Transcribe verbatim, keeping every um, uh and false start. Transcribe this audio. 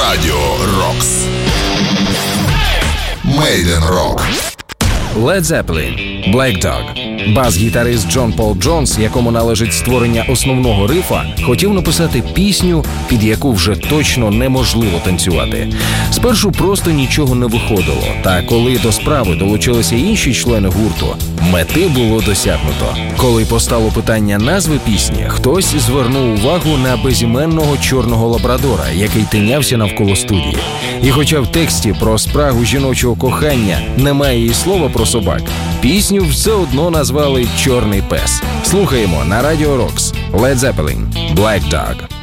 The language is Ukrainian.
Радіо Рокс. Made in Rock. Led Zeppelin, Black Dog. Бас-гітарист Джон Пол Джонс, якому належить створення основного рифа, хотів написати пісню, під яку вже точно неможливо танцювати. Спершу просто нічого не виходило, та коли до справи долучилися інші члени гурту, мети було досягнуто. Коли постало питання назви пісні, хтось звернув увагу на безіменного чорного лабрадора, який тинявся навколо студії. І хоча в тексті про спрагу жіночого кохання немає і слова про собак, пісню все одно назвали «Чорний пес». Слухаємо на Радіо Рокс. Led Zeppelin, Black Dog.